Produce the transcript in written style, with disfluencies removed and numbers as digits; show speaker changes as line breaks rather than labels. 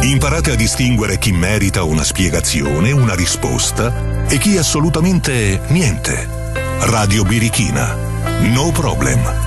Imparate a distinguere chi merita una spiegazione, una risposta e chi assolutamente niente. Radio Birichina. No problem.